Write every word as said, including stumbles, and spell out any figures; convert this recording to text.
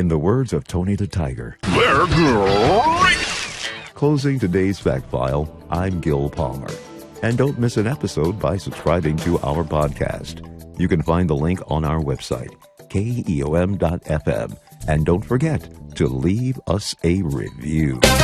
In the words of Tony the Tiger, They're great! Closing today's Fact File, I'm Gil Palmer. And don't miss an episode by subscribing to our podcast. You can find the link on our website, K E O M dot F M. And don't forget to leave us a review.